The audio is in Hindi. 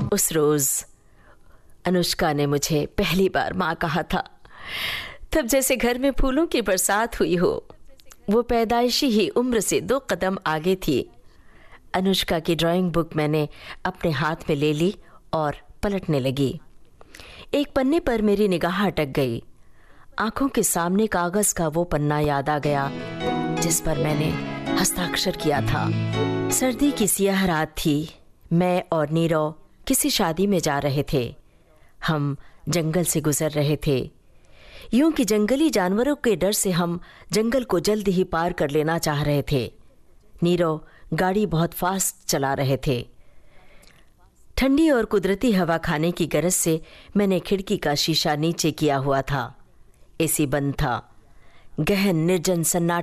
उस रोज अनुष्का ने मुझे पहली बार माँ कहा था, तब जैसे घर में फूलों की बरसात हुई हो। वो पैदाइशी ही उम्र से 2 कदम आगे थी। अनुष्का की ड्राइंग बुक मैंने अपने हाथ में ले ली और पलटने लगी। एक पन्ने पर मेरी निगाह अटक गई। आंखों के सामने कागज का वो पन्ना याद आ गया जिस पर मैंने हस्ताक्षर किया था। सर्दी की सियाह रात थी। मैं और नीरव किसी शादी में जा रहे थे। हम जंगल से गुजर रहे थे। यूं कि जंगली जानवरों के डर से हम जंगल को जल्द ही पार कर लेना चाह रहे थे। नीरव गाड़ी बहुत फास्ट चला रहे थे। ठंडी और कुदरती हवा खाने की गरज से मैंने खिड़की का शीशा नीचे किया हुआ था। एसी बंद था। गहन निर्जन सन्नाटा